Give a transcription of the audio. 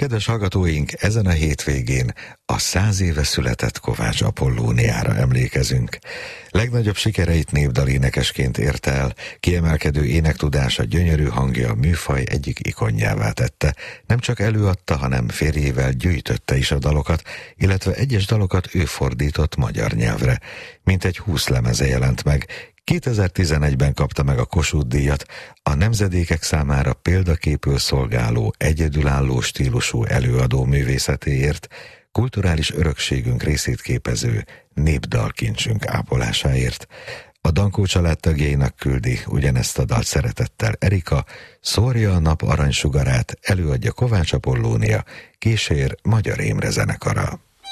Kedves hallgatóink, ezen a hétvégén a 100 éve született Kovács Apollóniára emlékezünk. Legnagyobb sikereit népdalénekesként érte el, kiemelkedő énektudása, gyönyörű hangja a műfaj egyik ikonjává tette. Nem csak előadta, hanem férjével gyűjtötte is a dalokat, illetve egyes dalokat ő fordított magyar nyelvre. Mintegy 20 lemeze jelent meg. 2011-ben kapta meg a Kossuth-díjat, a nemzedékek számára példaképül szolgáló, egyedülálló stílusú előadó művészetéért, kulturális örökségünk részét képező népdalkincsünk ápolásáért. A Dankó család tagjainak küldi ugyanezt a dalt szeretettel Erika, szórja a nap aranysugarát, előadja Kovács Apollónia, kísér Magyar Émre zenekara.